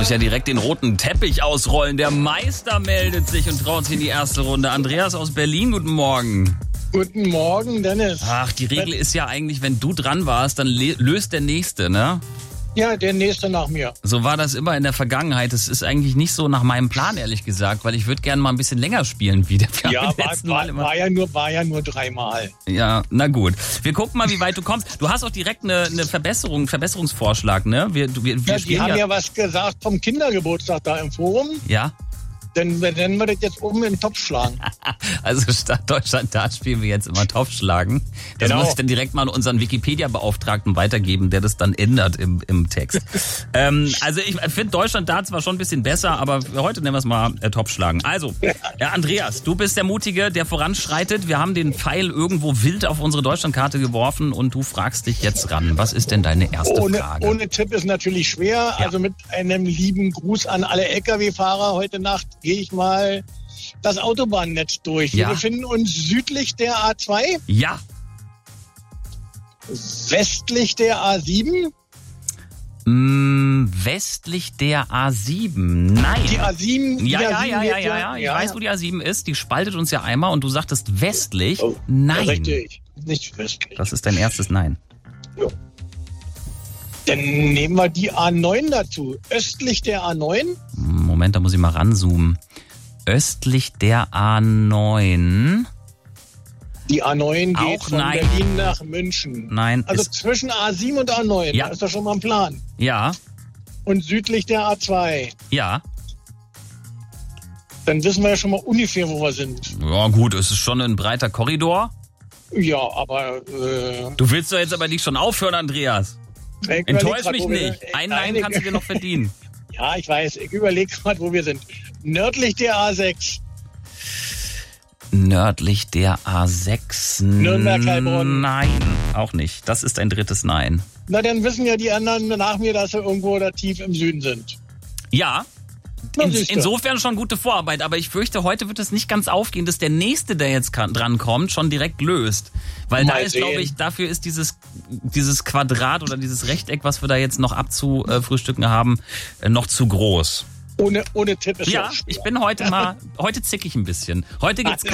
muss ja direkt den roten Teppich ausrollen. Der Meister meldet sich und traut sich in die erste Runde. Andreas aus Berlin, guten Morgen. Guten Morgen, Dennis. Ach, die Regel ist ja eigentlich, wenn du dran warst, dann löst der Nächste, ne? Ja, der Nächste nach mir. So war das immer in der Vergangenheit. Das ist eigentlich nicht so nach meinem Plan, ehrlich gesagt, weil ich würde gerne mal ein bisschen länger spielen wieder. Ja, war ja nur 3 Mal. Ja, na gut. Wir gucken mal, wie weit du kommst. Du hast auch direkt einen Verbesserungsvorschlag, ne? Wir die haben ja was gesagt vom Kindergeburtstag da im Forum. Ja. Dann werden wir das jetzt oben in den Topf schlagen. Also statt Deutschland, da spielen wir jetzt immer Topf schlagen. Das muss ich dann direkt mal an unseren Wikipedia-Beauftragten weitergeben, der das dann ändert im Text. Also ich finde Deutschland da zwar schon ein bisschen besser, aber für heute nennen wir es mal Topf schlagen. Also, ja, Andreas, du bist der Mutige, der voranschreitet. Wir haben den Pfeil irgendwo wild auf unsere Deutschlandkarte geworfen und du fragst dich jetzt ran. Was ist denn deine erste Frage? Ohne Tipp ist natürlich schwer. Ja. Also mit einem lieben Gruß an alle Lkw-Fahrer heute Nacht gehe ich mal das Autobahnnetz durch. Wir befinden uns südlich der A2. Ja. Westlich der A7. Westlich der A7. Nein. Die A7. Ja. Ich weiß, wo die A7 ist. Die spaltet uns ja einmal und du sagtest westlich. Oh, nein. Richtig. Nicht westlich. Das ist dein erstes Nein. Ja. Dann nehmen wir die A9 dazu. Östlich der A9. Moment, da muss ich mal ranzoomen. Östlich der A9. Die A9 geht auch von Berlin nach München. Nein. Also zwischen A7 und A9. Ja. Da ist doch schon mal ein Plan. Ja. Und südlich der A2. Ja. Dann wissen wir ja schon mal ungefähr, wo wir sind. Ja gut, es ist schon ein breiter Korridor. Ja, aber... Du willst doch jetzt aber nicht schon aufhören, Andreas. Enttäusch mich nicht. Ein Nein kannst du dir noch verdienen. Ja, ich weiß. Ich überlege gerade, wo wir sind. Nördlich der A6. Nördlich der A6. Nürnberg-Heilbronn. Nein, auch nicht. Das ist ein drittes Nein. Na, dann wissen ja die anderen nach mir, dass sie irgendwo da tief im Süden sind. Ja. Insofern schon gute Vorarbeit, aber ich fürchte, heute wird es nicht ganz aufgehen, dass der Nächste, der jetzt dran kommt, schon direkt löst. Weil da ist, glaube ich, dafür ist dieses Quadrat oder dieses Rechteck, was wir da jetzt noch abzufrühstücken haben, noch zu groß. Ohne Tipp ist ja, ich bin heute zick ich ein bisschen. Heute geht's